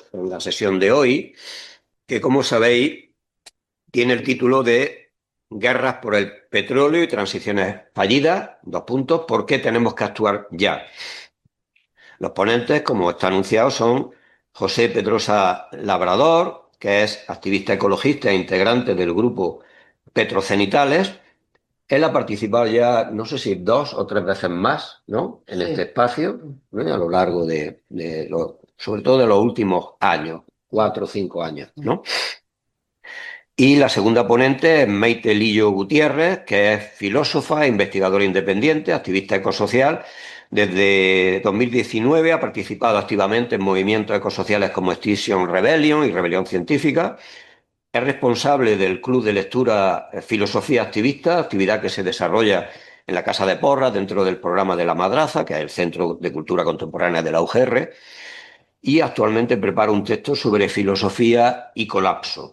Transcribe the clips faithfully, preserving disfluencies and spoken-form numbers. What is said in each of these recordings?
en la sesión de hoy, que como sabéis tiene el título de Guerras por el petróleo y transiciones fallidas, dos puntos, ¿por qué tenemos que actuar ya? Los ponentes, como está anunciado, son José Pedrosa Labrador, que es activista ecologista e integrante del grupo Petrocenitales. Él ha participado ya, no sé si dos o tres veces más, ¿no? En este Sí. espacio, ¿no? A lo largo de, de lo- sobre todo de los últimos años, cuatro o cinco años, ¿no? Y la segunda ponente es Maite Lillo Gutiérrez, que es filósofa, investigadora independiente, activista ecosocial. Desde dos mil diecinueve ha participado activamente en movimientos ecosociales como Extinction Rebellion y Rebelión Científica. Es responsable del Club de Lectura Filosofía Activista, actividad que se desarrolla en la Casa de Porras dentro del programa de La Madraza, que es el Centro de Cultura Contemporánea de la U G R, y actualmente prepara un texto sobre filosofía y colapso.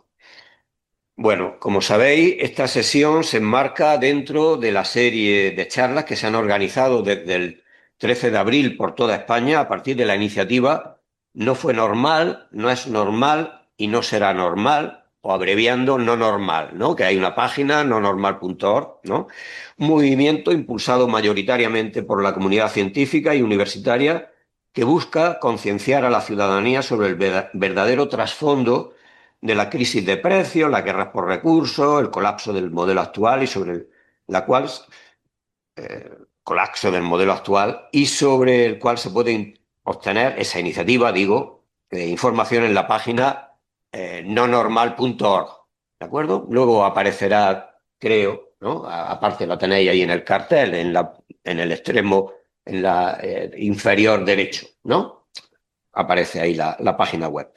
Bueno, como sabéis, esta sesión se enmarca dentro de la serie de charlas que se han organizado desde el trece de abril por toda España a partir de la iniciativa No fue normal, no es normal y no será normal, o abreviando no normal, ¿no? Que hay una página nonormal punto org, ¿no? Un movimiento impulsado mayoritariamente por la comunidad científica y universitaria que busca concienciar a la ciudadanía sobre el verdadero trasfondo de la crisis de precios, las guerras por recursos, el colapso del modelo actual y sobre el, la cual eh, colapso del modelo actual y sobre el cual se puede obtener esa iniciativa, digo, de información en la página eh, nonormal punto org, ¿de acuerdo? Luego aparecerá, creo, ¿no? A, aparte la tenéis ahí en el cartel, en, la, en el extremo en la eh, inferior derecho, ¿no? Aparece ahí la, la página web.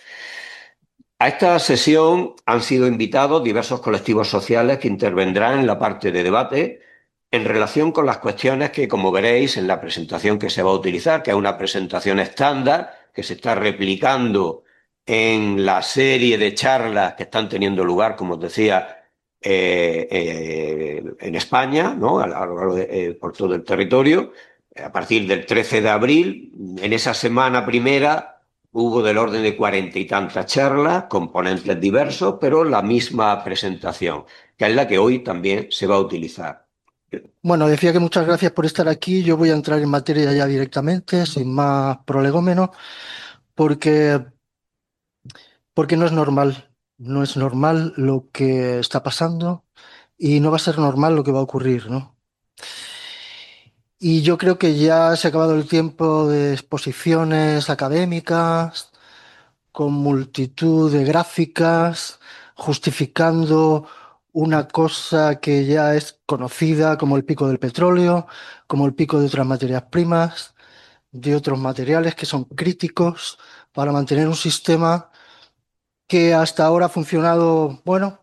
A esta sesión han sido invitados diversos colectivos sociales que intervendrán en la parte de debate en relación con las cuestiones que, como veréis en la presentación que se va a utilizar, que es una presentación estándar que se está replicando en la serie de charlas que están teniendo lugar, como os decía, eh, eh, en España, ¿no? A lo largo de, eh, por todo el territorio, a partir del trece de abril. En esa semana primera hubo del orden de cuarenta y tantas charlas, componentes diversos, pero la misma presentación, que es la que hoy también se va a utilizar. Bueno, decía que muchas gracias por estar aquí. Yo voy a entrar en materia ya directamente, sin más prolegómenos, porque, porque no es normal. No es normal lo que está pasando y no va a ser normal lo que va a ocurrir, ¿no? Y yo creo que ya se ha acabado el tiempo de exposiciones académicas con multitud de gráficas justificando una cosa que ya es conocida como el pico del petróleo, como el pico de otras materias primas, de otros materiales que son críticos para mantener un sistema que hasta ahora ha funcionado, bueno,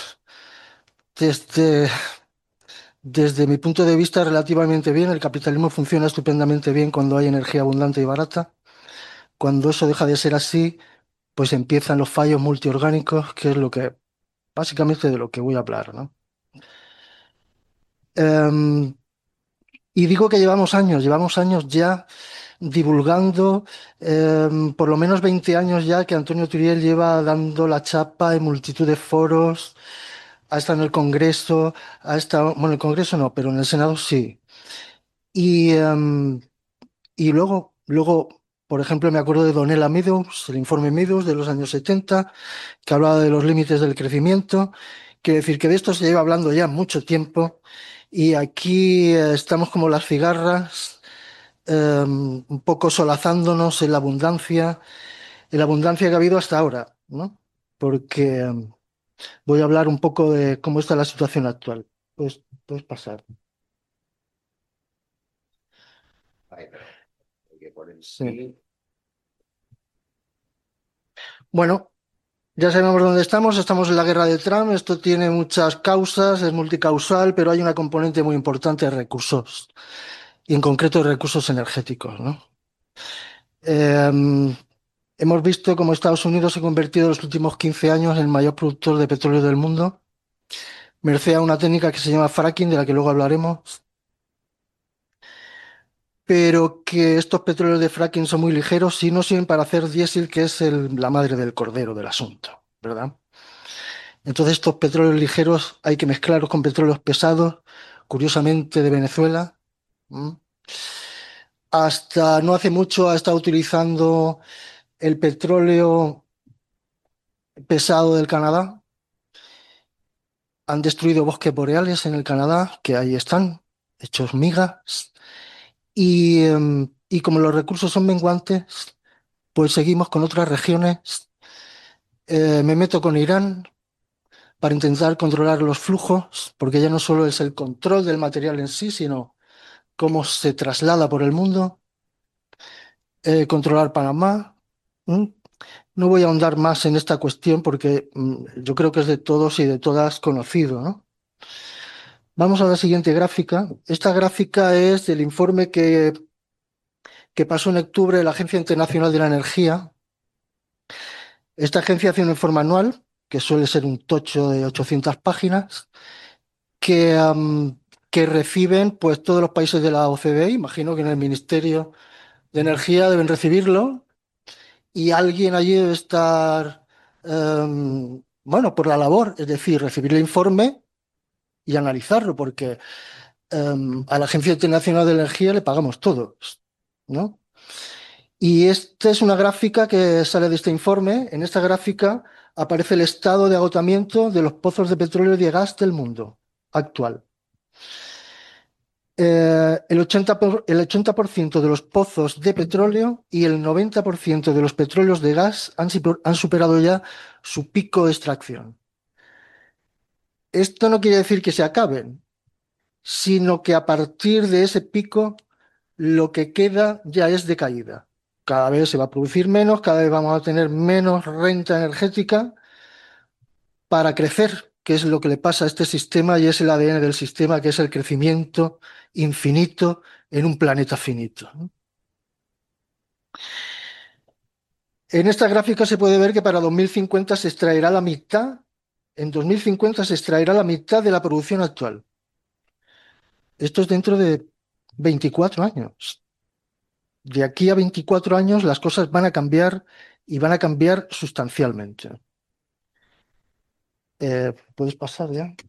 desde, desde mi punto de vista relativamente bien. El capitalismo funciona estupendamente bien cuando hay energía abundante y barata. Cuando eso deja de ser así, pues empiezan los fallos multiorgánicos, que es lo que básicamente de lo que voy a hablar, ¿no? Em, y digo que llevamos años, llevamos años ya divulgando, em, por lo menos veinte años ya que Antonio Turiel lleva dando la chapa en multitud de foros, ha estado en el Congreso, ha estado, bueno, en el Congreso no, pero en el Senado sí. Y, em, y luego, luego, por ejemplo, me acuerdo de Donella Meadows, el informe Meadows de los años setenta, que hablaba de los límites del crecimiento. Quiero decir que de esto se lleva hablando ya mucho tiempo y aquí eh, estamos como las cigarras, eh, un poco solazándonos en la abundancia, en la abundancia que ha habido hasta ahora, ¿no? Porque eh, voy a hablar un poco de cómo está la situación actual. Pues, puedes pasar. Ay, pero hay que poner Sí. aquí. Bueno, ya sabemos dónde estamos. Estamos en la guerra de Trump. Esto tiene muchas causas, es multicausal, pero hay una componente muy importante de recursos, y en concreto de recursos energéticos, ¿no? Eh, hemos visto cómo Estados Unidos se ha convertido en los últimos quince años en el mayor productor de petróleo del mundo, merced a una técnica que se llama fracking, de la que luego hablaremos. pero que estos petróleos de fracking son muy ligeros y no sirven para hacer diésel, que es el- la madre del cordero del asunto, ¿verdad? Entonces estos petróleos ligeros hay que mezclarlos con petróleos pesados, curiosamente de Venezuela. ¿m? Hasta no hace mucho ha estado utilizando el petróleo pesado del Canadá. Han destruido bosques boreales en el Canadá, que ahí están, hechos migas. Y, em, y como los recursos son menguantes, pues seguimos con otras regiones. Eh, me meto con Irán para intentar controlar los flujos, porque ya no solo es el control del material en sí, sino cómo se traslada por el mundo. Eh, controlar Panamá. ¿Mm? No voy a ahondar más en esta cuestión porque mm, yo creo que es de todos y de todas conocido, ¿no? Vamos a la siguiente gráfica. Esta gráfica es del informe que, que pasó en octubre de la Agencia Internacional de la Energía. Esta agencia hace un informe anual, que suele ser un tocho de ochocientas páginas, que, am, que reciben pues, todos los países de la O C D E. Imagino que en el Ministerio de Energía deben recibirlo y alguien allí debe estar, em, bueno, por la labor, es decir, recibir el informe y analizarlo, porque em, a la Agencia Internacional de Energía le pagamos todos, ¿no? Y esta es una gráfica que sale de este informe. En esta gráfica aparece el estado de agotamiento de los pozos de petróleo y de gas del mundo actual. Eh, el ochenta por, el ochenta por ciento de los pozos de petróleo y el noventa por ciento de los petróleos de gas han, han superado ya su pico de extracción. Esto no quiere decir que se acaben, sino que a partir de ese pico lo que queda ya es de caída. Cada vez se va a producir menos, cada vez vamos a tener menos renta energética para crecer, que es lo que le pasa a este sistema y es el A D N del sistema, que es el crecimiento infinito en un planeta finito. En esta gráfica se puede ver que para dos mil cincuenta se extraerá la mitad, en dos mil cincuenta se extraerá la mitad de la producción actual. Esto es dentro de veinticuatro años. De aquí a veinticuatro años las cosas van a cambiar y van a cambiar sustancialmente. Eh, ¿puedes pasar ya?